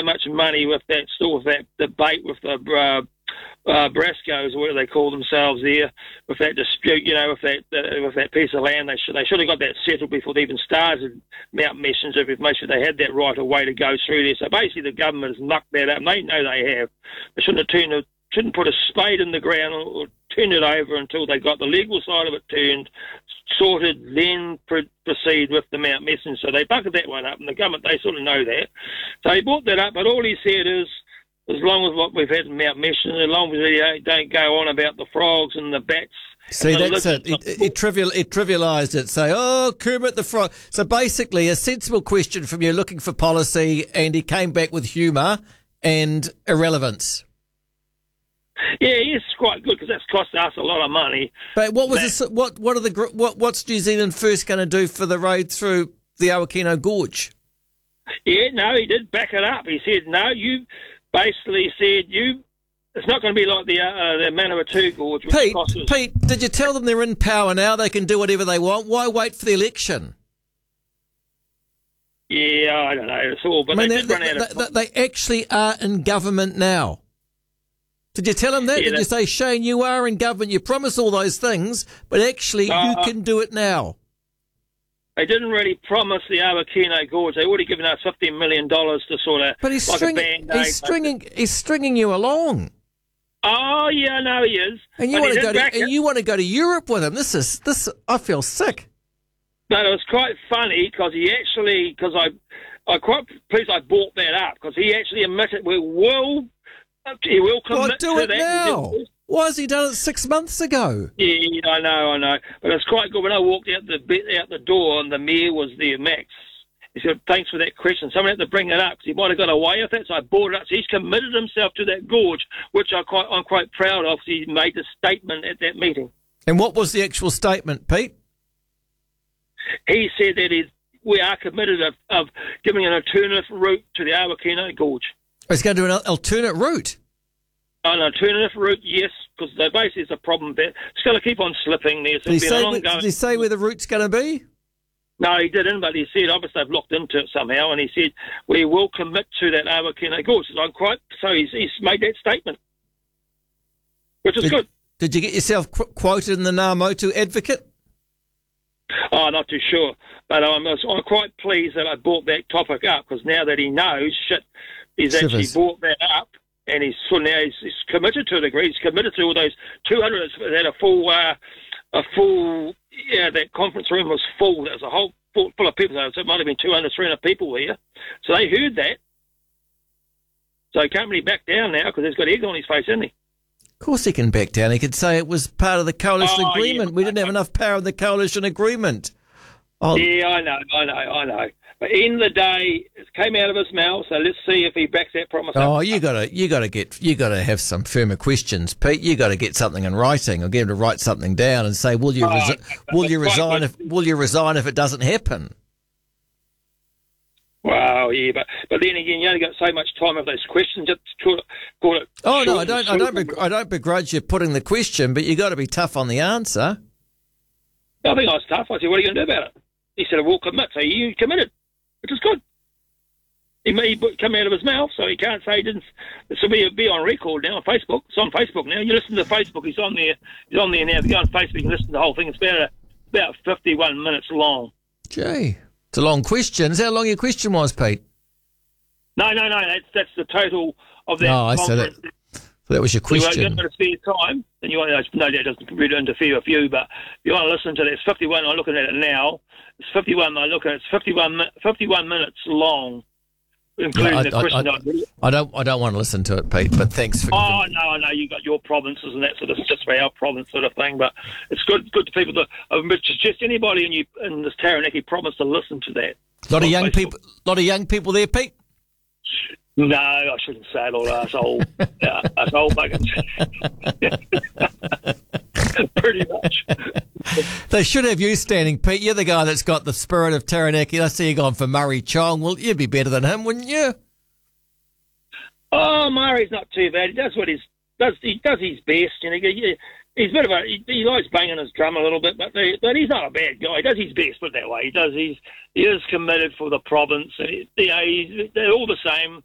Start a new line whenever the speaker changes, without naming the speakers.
much money with that debate with the Brascos, or whatever they call themselves there, with that dispute, with that piece of land. They should have got that settled before they even started Mount Messenger, if make sure they had that right of way to go through there. So basically the government has mucked that up, and they know they have. They shouldn't put a spade in the ground or turn it over until they got the legal side of it turned, sorted, then proceed with the Mount Messenger. So they bucketed that one up, and the government, they sort of know that. So he brought that up, but all he said is, as long as what we've had in Mount Messenger, as long as they don't go on about the frogs and the bats.
See, that's it. It trivialised it. Say, Kermit the Frog. So basically, a sensible question from you looking for policy, and he came back with humour and irrelevance.
Yeah, it's quite good because that's cost us a lot of money.
But what's New Zealand First going to do for the road through the Awakino Gorge?
Yeah, no, he did back it up. He said, no, you basically said it's not going to be like the Manawatu Gorge.
Pete, did you tell them they're in power now? They can do whatever they want. Why wait for the election?
Yeah, I don't know. It's all, but they did run out of...
They actually are in government now. Did you tell them that?
Yeah,
did you say, Shane, you are in government, you promise all those things, but actually you can do it now?
They didn't really promise the Awakino Gorge. They already given us $15 million to sort of...
But he's stringing you along.
Oh, yeah, no, he is.
And you want to go to Europe with him. This. I feel sick.
But it was quite funny because I'm quite pleased I brought that up because he actually admitted he will commit
do
to
it
that.
now. Why has he done it 6 months ago?
Yeah, I know. But it's quite good. When I walked out the door and the mayor was there, Max, he said, thanks for that question. Someone had to bring it up because he might have got away with it, so I brought it up. So he's committed himself to that gorge, which I'm quite proud of. He made a statement at that meeting.
And what was the actual statement, Pete?
He said that we are committed of giving an alternative route to the Awakino Gorge.
He's going to do an alternate route?
An alternative route, yes, because basically it's a problem there. It's going to keep on slipping there. So
did he say where the route's going to be?
No, he didn't, but he said obviously they've looked into it somehow, and he said we will commit to that Awakino Gorge. So he's made that statement, which is good.
Did you get yourself quoted in the Ngā Advocate?
Oh, not too sure, but I'm quite pleased that I brought that topic up because now that he knows, he's actually brought that up, and he's committed to a degree. He's committed to all those 200 that had a full. Yeah, that conference room was full. There was a whole full of people. So it might have been 200, 300 people here. So they heard that. So he can't really back down now because he's got egg on his face, hasn't he?
Of course he can back down. He could say it was part of the coalition agreement.
Yeah,
we didn't have enough power in the coalition agreement.
Yeah, I know. But in the day, it came out of his mouth. So let's see if he backs that promise.
Oh, you gotta have some firmer questions, Pete. You got to get something in writing, or get him to write something down and say, will you resign if it doesn't happen?
Wow, yeah, but then again, you only got so much time of those questions. Just call it.
Oh no, I don't begrudge you putting the question, but you got to be tough on the answer.
I think I was tough. I said, "What are you going to do about it?" He said, "We'll commit." So you committed, which is good. He may come out of his mouth, so he can't say he didn't. This will be on record now on Facebook. It's on Facebook now. You listen to Facebook. He's on there. He's on there now. If you go on Facebook and listen to the whole thing, it's about 51 minutes long.
Gee. It's a long question. Is that how long your question was, Pete?
No. That's the total of that.
Oh, I said it. So that was your question.
You're going to spare time, and no, that doesn't really interfere with you. But if you want to listen to that, it's 51. I'm looking at it now. It's 51. It's 51 minutes long, including the question.
I don't want to listen to it, Pete. But thanks for.
Oh no, you got your provinces and that sort of just for our province sort of thing. But it's good to people to suggest anybody in this Taranaki province to listen to that.
A lot of young people there, Pete.
No, I shouldn't say it all, asshole. Asshole buggers. Pretty much.
They should have you standing, Pete. You're the guy that's got the spirit of Taranaki. I see you going for Murray Chong. Well, you'd be better than him, wouldn't you?
Oh, Murray's not too bad. He does he does his best. You know, he's a bit of he likes banging his drum a little bit, but he's not a bad guy. He does his best, put it that way. He is committed for the province, and they're all the same.